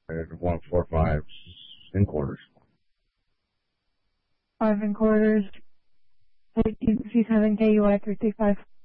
145 in quarters. 5 and quarters. C7 KUI 335.